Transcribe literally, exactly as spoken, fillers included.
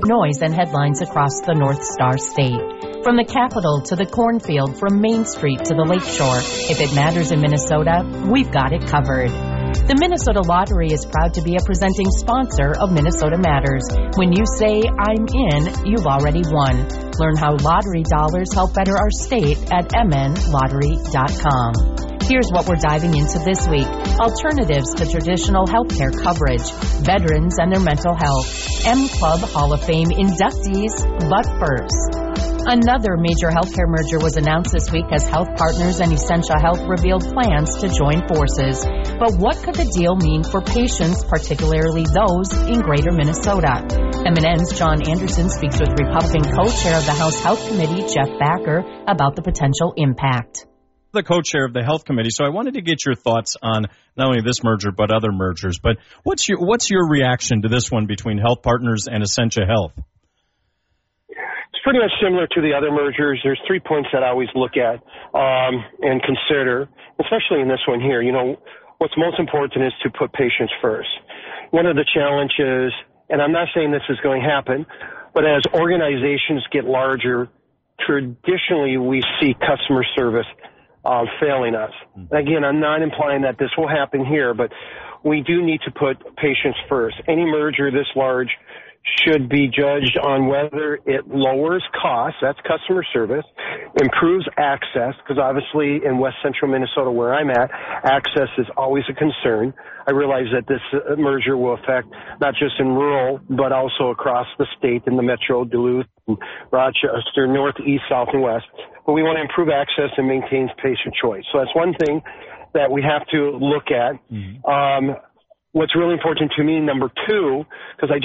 noise, and headlines across the North Star State. From the Capitol to the cornfield, from Main Street to the Lakeshore, if it matters in Minnesota, we've got it covered. The Minnesota Lottery is proud to be a presenting sponsor of Minnesota Matters. When you say, I'm in, you've already won. Learn how lottery dollars help better our state at m n lottery dot com. Here's what we're diving into this week. Alternatives to traditional healthcare coverage, veterans and their mental health, M Club Hall of Fame inductees. But first, another major healthcare merger was announced this week as Health Partners and Essentia Health revealed plans to join forces. But what could the deal mean for patients, particularly those in greater Minnesota? M N N's John Anderson speaks with Republican co-chair of the House Health Committee, Jeff Backer, about the potential impact. The co-chair of the Health Committee, so I wanted to get your thoughts on not only this merger but other mergers. But what's your what's your reaction to this one between Health Partners and Essentia Health? It's pretty much similar to the other mergers. There's three points that I always look at um, and consider, especially in this one here. You know, what's most important is to put patients first. One of the challenges, and I'm not saying this is going to happen, but as organizations get larger, traditionally we see customer service Uh, failing us. Again, I'm not implying that this will happen here, but we do need to put patients first. Any merger this large should be judged on whether it lowers costs, that's customer service, improves access, because obviously in West Central Minnesota where I'm at, access is always a concern. I realize that this uh, merger will affect not just in rural, but also across the state in the metro, Duluth, Rochester, north, east, south, and west. But we want to improve access and maintain patient choice. So that's one thing that we have to look at. Mm-hmm. Um, what's really important to me, number two, because I